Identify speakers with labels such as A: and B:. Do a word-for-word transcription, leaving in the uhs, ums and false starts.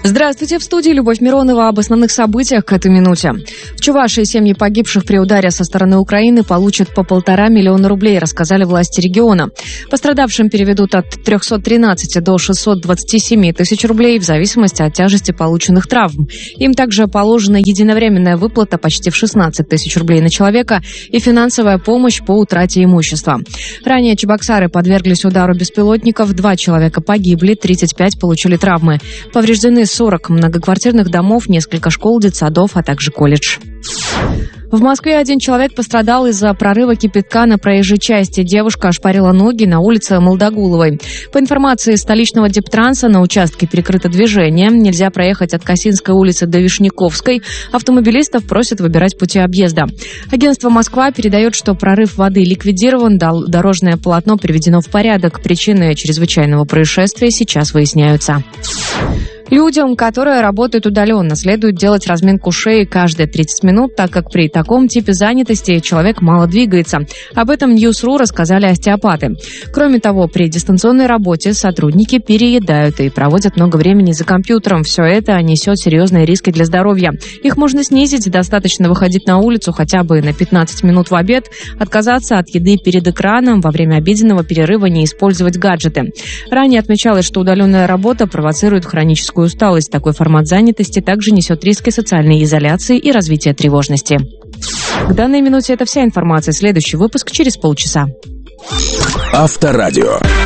A: Здравствуйте, в студии Любовь Миронова об основных событиях к этой минуте. В Чувашии семьи погибших при ударе со стороны Украины получат по полтора миллиона рублей, рассказали власти региона. Пострадавшим переведут от трехсот тринадцати до шестисот двадцати семи тысяч рублей в зависимости от тяжести полученных травм. Им также положена единовременная выплата почти в шестнадцать тысяч рублей на человека и финансовая помощь по утрате имущества. Ранее чебоксары подверглись удару беспилотников, два человека погибли, тридцать пять получили травмы. Повреждены сорок многоквартирных домов, несколько школ, детсадов, а также колледж. В Москве один человек пострадал из-за прорыва кипятка на проезжей части. Девушка ошпарила ноги на улице Молдогуловой. По информации столичного Дептранса, на участке перекрыто движение. Нельзя проехать от Косинской улицы до Вишняковской. Автомобилистов просят выбирать пути объезда. Агентство «Москва» передает, что прорыв воды ликвидирован, дорожное полотно приведено в порядок. Причины чрезвычайного происшествия сейчас выясняются. Людям, которые работают удаленно, следует делать разминку шеи каждые тридцать минут, так как при таком типе занятости человек мало двигается. Об этом Ньюс.ру рассказали остеопаты. Кроме того, при дистанционной работе сотрудники переедают и проводят много времени за компьютером. Все это несет серьезные риски для здоровья. Их можно снизить, достаточно выходить на улицу хотя бы на пятнадцать минут в обед, отказаться от еды перед экраном, во время обеденного перерыва не использовать гаджеты. Ранее отмечалось, что удаленная работа провоцирует хроническую усталость. Такой формат занятости также несет риски социальной изоляции и развития тревожности. К данной минуте это вся информация. Следующий выпуск через полчаса.
B: Авторадио.